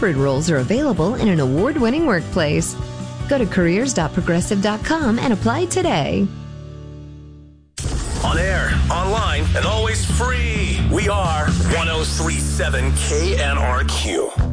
hybrid roles are available in an award-winning workplace. Go to careers.progressive.com and apply today. On air, online, and always free. We are 103.7 KNRQ.